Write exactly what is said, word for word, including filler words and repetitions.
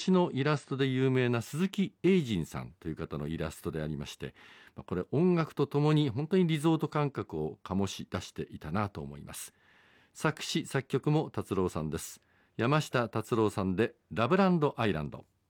星のイラストで有名な鈴木英人さんという方のイラストでありまして、これ音楽とともに本当にリゾート感覚を醸し出していたなと思います。作詞作曲も達郎さんです。山下達郎さんでラブランドアイランド。